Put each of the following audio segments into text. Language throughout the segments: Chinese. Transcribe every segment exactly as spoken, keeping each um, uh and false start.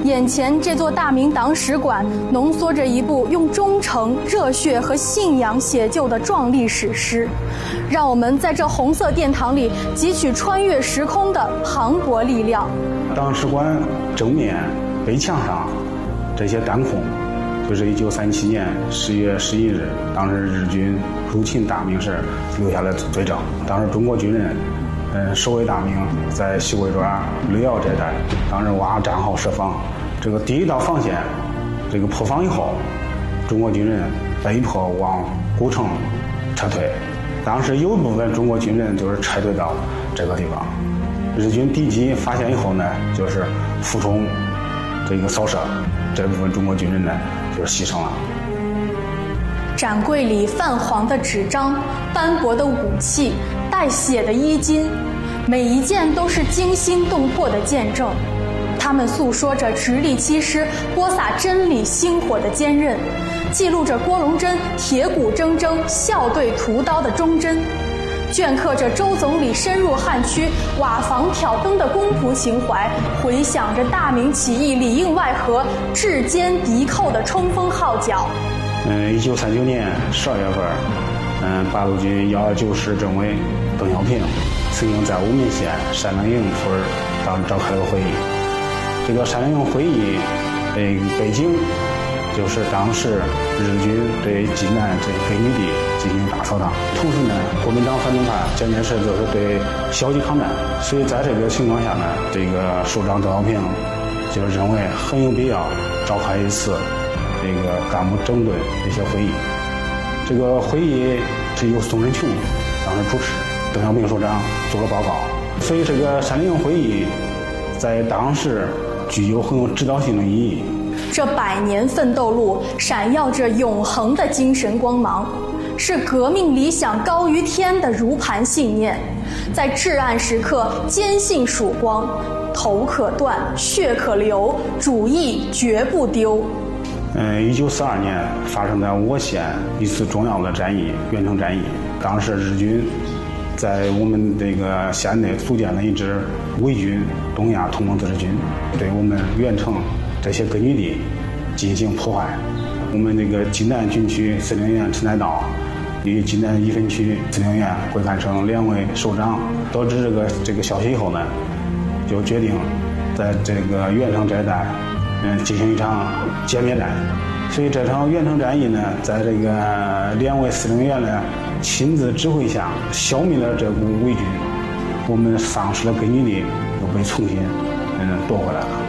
眼前这座大明党史馆浓缩着一部用忠诚、热血和信仰写就的壮丽史诗，让我们在这红色殿堂里汲取穿越时空的磅礴力量。 党史馆正面北墙上这些弹孔，就是一九三七年十月十一日，当时日军入侵大明时留下的罪证。当时中国军人，嗯，守卫大明，在西桂庄、雷窑这带，当时挖战壕设防。这个第一道防线，这个破防以后，中国军人被迫往古城撤退。当时有一部分中国军人就是撤退到这个地方。日军敌机发现以后呢，就是俯冲这个扫射，这部分中国军人呢就是牺牲了。 展柜里泛黄的纸张、斑驳的武器、带血的衣襟，每一件都是惊心动魄的见证。他们诉说着直隶七师播撒真理星火的坚韧，记录着郭龙珍铁骨铮铮笑对屠刀的忠贞，镌刻着周总理深入汉区瓦房挑灯的公仆情怀，回响着大明起义里应外合、制歼敌寇的冲锋号角。 嗯，一九三九年十二月份，嗯，八路军幺二九师政委邓小平曾经在武门县山陵营村当召开了个会议。这个山陵营会议，呃，背景就是当时日军对济南这个根据地进行大扫荡，同时呢，国民党反动派蒋介石就是对消极抗战，所以在这个情况下呢，这个首长邓小平就认为很有必要召开一次这个干部整顿一些会议。这个会议是由宋振琼当时主持，邓小平首长做了报告，所以这个山陵营会议在当时具有很有指导性的意义。 这百年奋斗路闪耀着永恒的精神光芒，是革命理想高于天的如磐信念，在至暗时刻坚信曙光，头可断，血可流，主义绝不丢。 嗯，一九四二年发生在我县一次重要的战役——垣城战役。当时日军在我们这个县内组建了一支伪军东亚同盟自治军，对我们垣城这些根据地进行破坏。我们这个济南军区司令员陈才道与济南一分区司令员桂汉生两位首长得知这个这个消息以后呢，就决定在这个垣城这一带嗯进行一场歼灭战。所以这场垣城战役呢，在这个两位司令员呢亲自指挥下，消灭了这股伪军，我们丧失的根据地又被重新嗯夺回来了。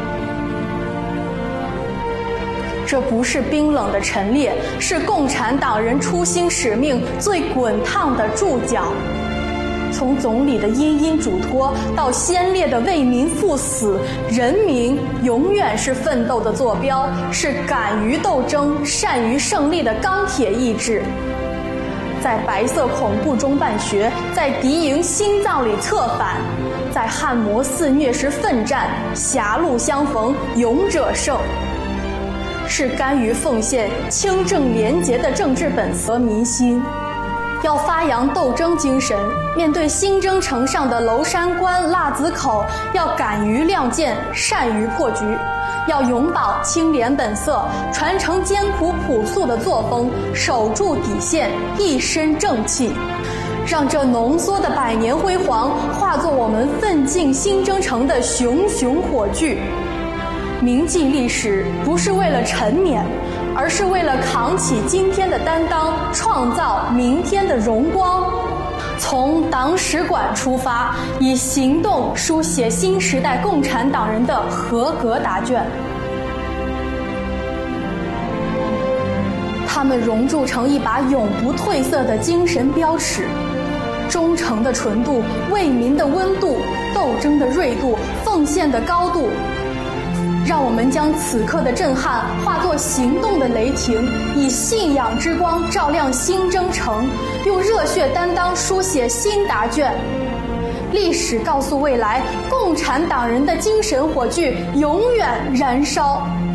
这不是冰冷的陈列，是共产党人初心使命最滚烫的注脚。从总理的殷殷嘱托到先烈的为民赴死，人民永远是奋斗的坐标，是敢于斗争、善于胜利的钢铁意志。在白色恐怖中办学，在敌营心脏里策反，在汉魔肆虐时奋战，狭路相逢勇者胜。是甘于奉献、清正廉洁的政治本色民心。要发扬斗争精神，面对新征程上的娄山关、腊子口，要敢于亮剑，善于破局，要永葆清廉本色，传承艰苦朴素的作风，守住底线，一身正气，让这浓缩的百年辉煌化作我们奋进新征程的熊熊火炬。铭记历史不是为了沉湎，而是为了扛起今天的担当，创造明天的荣光。从党史馆出发，以行动书写新时代共产党人的合格答卷。他们熔铸成一把永不褪色的精神标尺，忠诚的纯度，为民的温度，斗争的锐度，奉献的高度。让我们将此刻的震撼化作行动的雷霆，以信仰之光照亮新征程，用热血担当书写新答卷。历史告诉未来，共产党人的精神火炬永远燃烧。